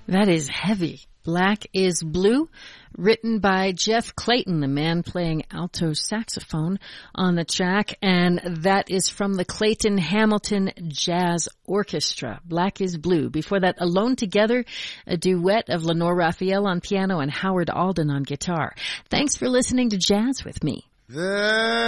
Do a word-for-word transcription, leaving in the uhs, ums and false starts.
That is heavy. Black is Blue, written by Jeff Clayton, the man playing alto saxophone on the track, and that is from the Clayton Hamilton Jazz Orchestra. Black is Blue. Before that, Alone Together, a duet of Lenore Raphael on piano and Howard Alden on guitar. Thanks for listening to Jazz with me. The